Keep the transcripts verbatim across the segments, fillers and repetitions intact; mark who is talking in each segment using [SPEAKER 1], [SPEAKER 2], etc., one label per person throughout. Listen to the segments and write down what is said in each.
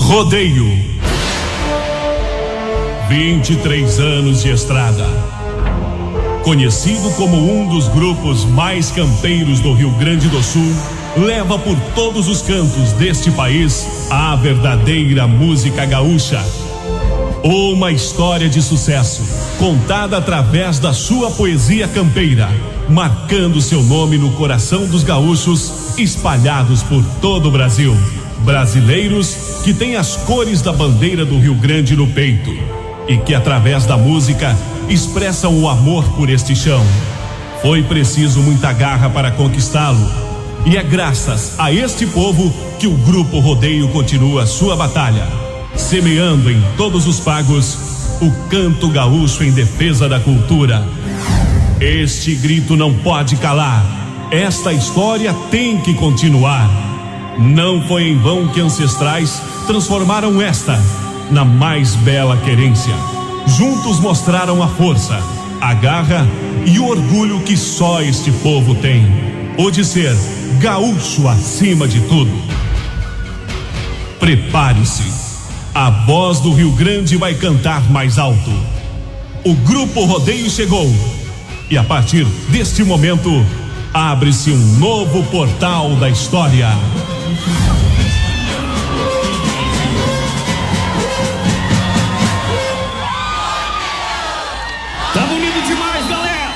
[SPEAKER 1] Rodeio. vinte e três anos de estrada. Conhecido como um dos grupos mais campeiros do Rio Grande do Sul, leva por todos os cantos deste país a verdadeira música gaúcha. Uma história de sucesso, contada através da sua poesia campeira, marcando seu nome no coração dos gaúchos espalhados por todo o Brasil. Brasileiros que têm as cores da bandeira do Rio Grande no peito e que, através da música, expressam o amor por este chão. Foi preciso muita garra para conquistá-lo, e é graças a este povo que o Grupo Rodeio continua sua batalha, semeando em todos os pagos o canto gaúcho em defesa da cultura. Este grito não pode calar. Esta história tem que continuar. Não foi em vão que ancestrais transformaram esta na mais bela querência. Juntos mostraram a força, a garra e o orgulho que só este povo tem, o de ser gaúcho acima de tudo. Prepare-se, a voz do Rio Grande vai cantar mais alto. O Grupo Rodeio chegou, e a partir deste momento abre-se um novo portal da história.
[SPEAKER 2] Tá bonito demais, galera!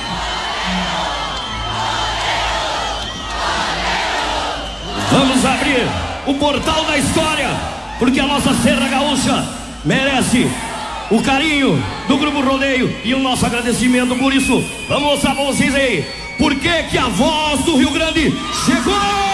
[SPEAKER 2] Vamos abrir o portal da história, porque a nossa Serra Gaúcha merece o carinho do Grupo Rodeio e o nosso agradecimento por isso. Vamos mostrar pra vocês aí por que que a voz do Rio Grande chegou!